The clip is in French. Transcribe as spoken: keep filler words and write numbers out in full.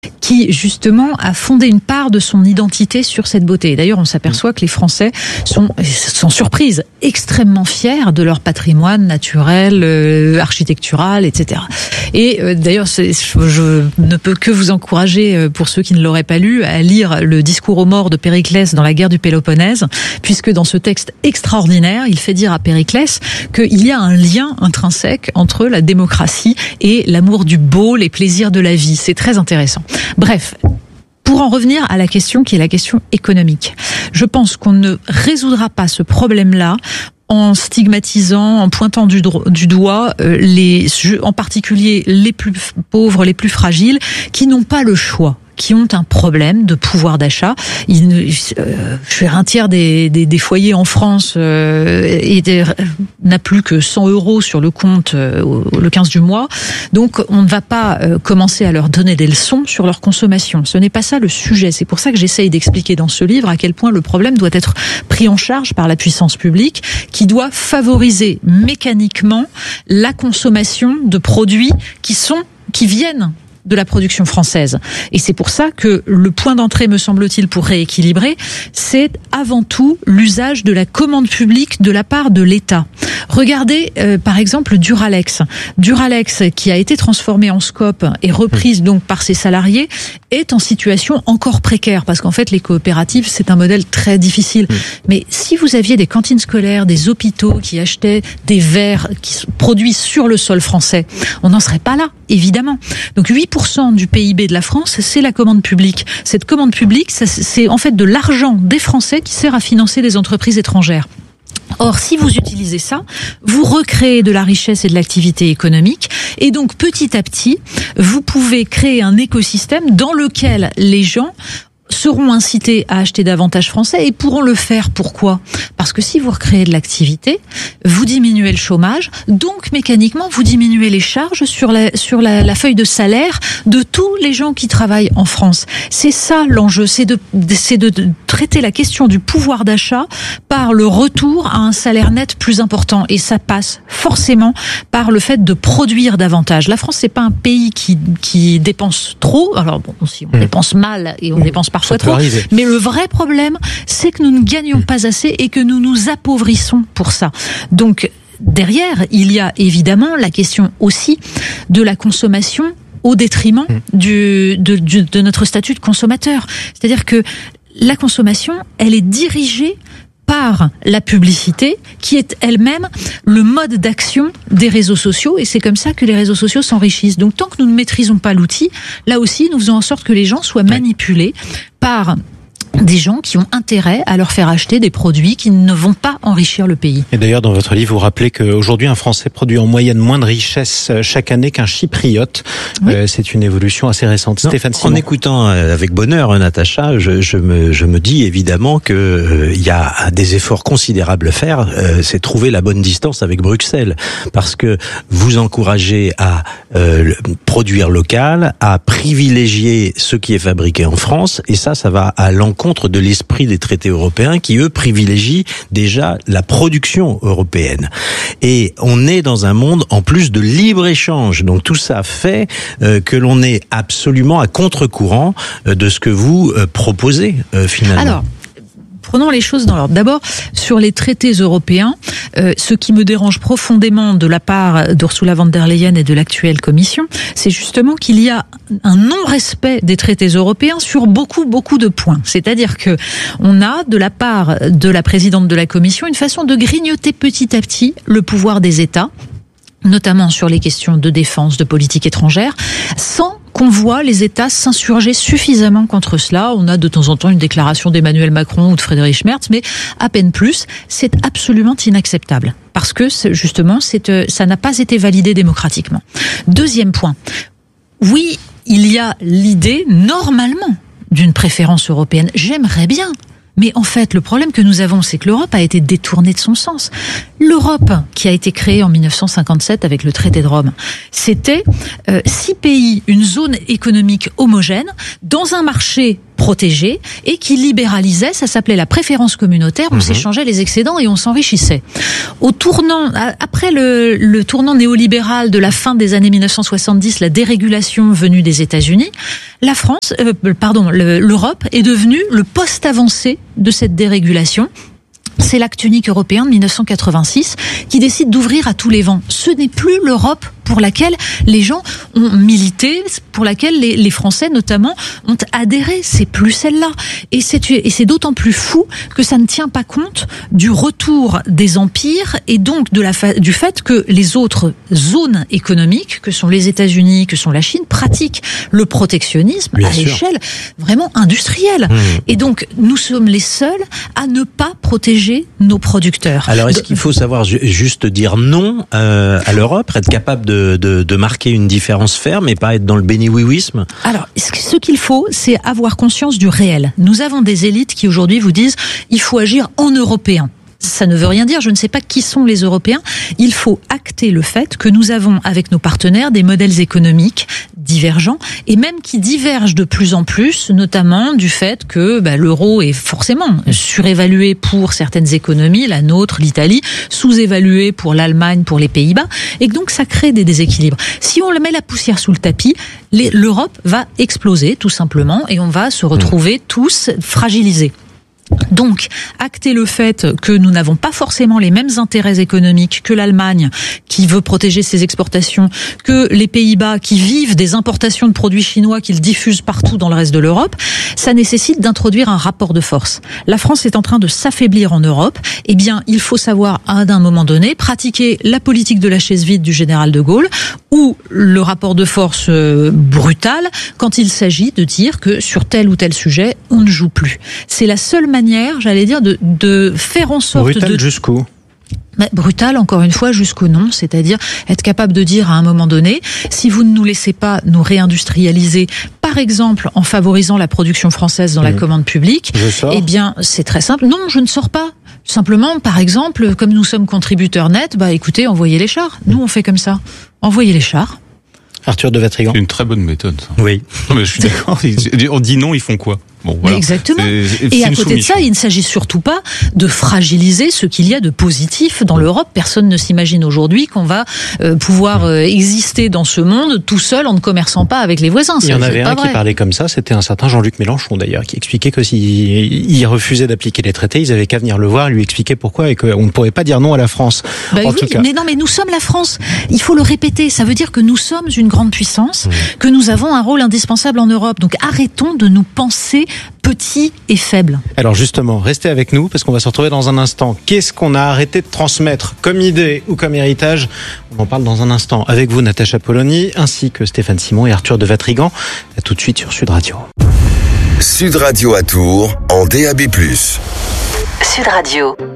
qui justement a fondé une part de son identité sur cette beauté. D'ailleurs, on s'aperçoit que les Français sont, sans surprise, extrêmement fiers de leur patrimoine naturel, euh, architectural, et cetera. Et euh, d'ailleurs, c'est, je ne peux que vous encourager, euh, pour ceux qui ne l'auraient pas lu, à lire le discours aux morts de Périclès dans la guerre du Péloponnèse, puisque dans ce texte extraordinaire, il fait dire à Périclès qu'il y a un lien intrinsèque entre la démocratie et l'amour du beau, les plaisirs de la vie. C'est très intéressant. Bref, pour en revenir à la question qui est la question économique, je pense qu'on ne résoudra pas ce problème-là en stigmatisant, en pointant du, dro- du doigt euh, les, en particulier les plus pauvres, les plus fragiles, qui n'ont pas le choix, qui ont un problème de pouvoir d'achat. Il, euh, je suis un tiers des, des, des foyers en France euh, et des, n'a plus que cent euros sur le compte euh, le quinze du mois. Donc, on ne va pas euh, commencer à leur donner des leçons sur leur consommation. Ce n'est pas ça le sujet. C'est pour ça que j'essaye d'expliquer dans ce livre à quel point le problème doit être pris en charge par la puissance publique, qui doit favoriser mécaniquement la consommation de produits qui sont, qui viennent de la production française. Et c'est pour ça que le point d'entrée, me semble-t-il, pour rééquilibrer, c'est avant tout l'usage de la commande publique de la part de l'État. Regardez, euh, par exemple, Duralex. Duralex, qui a été transformée en Scope et reprise donc par ses salariés, est en situation encore précaire, parce qu'en fait, les coopératives, c'est un modèle très difficile. Mmh. Mais si vous aviez des cantines scolaires, des hôpitaux qui achetaient des verres qui sont produits sur le sol français, on n'en serait pas là, évidemment. Donc huit pour cent du P I B de la France, c'est la commande publique. Cette commande publique, ça, c'est en fait de l'argent des Français qui sert à financer des entreprises étrangères. Or, si vous utilisez ça, vous recréez de la richesse et de l'activité économique, et donc petit à petit, vous pouvez créer un écosystème dans lequel les gens seront incités à acheter davantage français et pourront le faire. Pourquoi ? Parce que si vous recréez de l'activité, vous diminuez le chômage, donc mécaniquement vous diminuez les charges sur la sur la, la feuille de salaire de tous les gens qui travaillent en France. C'est ça l'enjeu, c'est de c'est de, de traiter la question du pouvoir d'achat par le retour à un salaire net plus important, et ça passe forcément par le fait de produire davantage. La France, c'est pas un pays qui qui dépense trop. Alors bon, si on mmh. dépense mal et on mmh. dépense parfois trop, mais le vrai problème, c'est que nous ne gagnons mmh. pas assez et que nous nous appauvrissons pour ça. Donc derrière, il y a évidemment la question aussi de la consommation au détriment mmh. du, de, du, de notre statut de consommateur. C'est-à-dire que la consommation, elle est dirigée par la publicité, qui est elle-même le mode d'action des réseaux sociaux, et c'est comme ça que les réseaux sociaux s'enrichissent. Donc tant que nous ne maîtrisons pas l'outil, là aussi, nous faisons en sorte que les gens soient manipulés par des gens qui ont intérêt à leur faire acheter des produits qui ne vont pas enrichir le pays. Et d'ailleurs, dans votre livre, vous rappelez qu'aujourd'hui, un Français produit en moyenne moins de richesse chaque année qu'un Chypriote. Oui. Euh, c'est une évolution assez récente. Non, Stéphane Simon. En écoutant avec bonheur Natacha, je, je, me, je me dis évidemment qu'il euh, y a des efforts considérables à faire. Euh, c'est trouver la bonne distance avec Bruxelles. Parce que vous encouragez à euh, produire local, à privilégier ce qui est fabriqué en France. Et ça, ça va à l'encontre de l'esprit des traités européens qui, eux, privilégient déjà la production européenne. Et on est dans un monde, en plus, de libre-échange. Donc tout ça fait euh, que l'on est absolument à contre-courant euh, de ce que vous euh, proposez, euh, finalement. Alors, prenons les choses dans l'ordre. D'abord, sur les traités européens, euh, ce qui me dérange profondément de la part d'Ursula von der Leyen et de l'actuelle Commission, c'est justement qu'il y a un non-respect des traités européens sur beaucoup, beaucoup de points. C'est-à-dire que on a, de la part de la présidente de la Commission, une façon de grignoter petit à petit le pouvoir des États, notamment sur les questions de défense, de politique étrangère, sans qu'on voit les États s'insurger suffisamment contre cela. On a de temps en temps une déclaration d'Emmanuel Macron ou de Friedrich Merz, mais à peine plus. C'est absolument inacceptable, parce que justement, c'est, ça n'a pas été validé démocratiquement. Deuxième point. Oui, il y a l'idée, normalement, d'une préférence européenne. J'aimerais bien. Mais en fait, le problème que nous avons, c'est que l'Europe a été détournée de son sens. L'Europe, qui a été créée en dix-neuf cent cinquante-sept avec le traité de Rome, c'était euh, six pays, une zone économique homogène, dans un marché protégé et qui libéralisait, ça s'appelait la préférence communautaire, on mmh. s'échangeait les excédents et on s'enrichissait. Au tournant, après le, le tournant néolibéral de la fin des années mille neuf cent soixante-dix, la dérégulation venue des États-Unis, la France, euh, pardon, le, l'Europe est devenue le poste avancé de cette dérégulation. C'est l'acte unique européen de mille neuf cent quatre-vingt-six qui décide d'ouvrir à tous les vents. Ce n'est plus l'Europe pour laquelle les gens ont milité, pour laquelle les, les Français notamment ont adhéré. C'est plus celle-là. Et c'est, et c'est d'autant plus fou que ça ne tient pas compte du retour des empires et donc de la fa- du fait que les autres zones économiques, que sont les États-Unis, que sont la Chine, pratiquent le protectionnisme Bien à sûr. l'échelle vraiment industrielle. Mmh. Et donc, nous sommes les seuls à ne pas protéger nos producteurs. Alors, est-ce qu'il faut savoir ju- juste dire non euh, à l'Europe, être capable de De, de, de marquer une différence ferme et pas être dans le béni-oui-ouisme? Alors, ce qu'il faut, c'est avoir conscience du réel. Nous avons des élites qui aujourd'hui vous disent il faut agir en européen. Ça ne veut rien dire, je ne sais pas qui sont les Européens. Il faut acter le fait que nous avons avec nos partenaires des modèles économiques divergents et même qui divergent de plus en plus, notamment du fait que bah, l'euro est forcément surévalué pour certaines économies, la nôtre, l'Italie, sous-évalué pour l'Allemagne, pour les Pays-Bas, et que donc ça crée des déséquilibres. Si on met la poussière sous le tapis, les, l'Europe va exploser tout simplement et on va se retrouver tous fragilisés. Donc, acter le fait que nous n'avons pas forcément les mêmes intérêts économiques que l'Allemagne, qui veut protéger ses exportations, que les Pays-Bas, qui vivent des importations de produits chinois qu'ils diffusent partout dans le reste de l'Europe, ça nécessite d'introduire un rapport de force. La France est en train de s'affaiblir en Europe. Eh bien, il faut savoir, à un moment donné, pratiquer la politique de la chaise vide du général de Gaulle, ou le rapport de force euh, brutal, quand il s'agit de dire que sur tel ou tel sujet, on ne joue plus. C'est la seule manière manière, j'allais dire, de, de faire en sorte Brutal de... jusqu'où ? Mais brutal, encore une fois, jusqu'au non, c'est-à-dire être capable de dire à un moment donné, si vous ne nous laissez pas nous réindustrialiser, par exemple en favorisant la production française dans mmh. la commande publique, eh bien c'est très simple. Non, je ne sors pas. Simplement, par exemple, comme nous sommes contributeurs nets, bah écoutez, envoyez les chars. Nous, on fait comme ça. Envoyez les chars. Arthur de Vatrigan. C'est une très bonne méthode, ça. Oui. Non, mais je suis d'accord. On dit non, ils font quoi? Bon, voilà. Exactement. C'est, c'est et à côté soumission. de ça, il ne s'agit surtout pas de fragiliser ce qu'il y a de positif dans l'Europe. Personne ne s'imagine aujourd'hui qu'on va euh, pouvoir euh, exister dans ce monde tout seul en ne commerçant pas avec les voisins. Il y en avait un vrai. qui parlait comme ça, c'était un certain Jean-Luc Mélenchon d'ailleurs, qui expliquait que s'il refusait d'appliquer les traités, ils avaient qu'à venir le voir, lui expliquer pourquoi et qu'on ne pourrait pas dire non à la France. Bah en oui, tout cas. Mais non, mais nous sommes la France. Il faut le répéter. Ça veut dire que nous sommes une grande puissance, mmh. que nous avons un rôle indispensable en Europe. Donc arrêtons de nous penser petits et faibles. Alors justement, restez avec nous parce qu'on va se retrouver dans un instant. Qu'est-ce qu'on a arrêté de transmettre comme idée ou comme héritage ? On en parle dans un instant avec vous, Natacha Polony, ainsi que Stéphane Simon et Arthur de Vatrigan. À tout de suite sur Sud Radio. Sud Radio à Tours, en D A B plus. Sud Radio.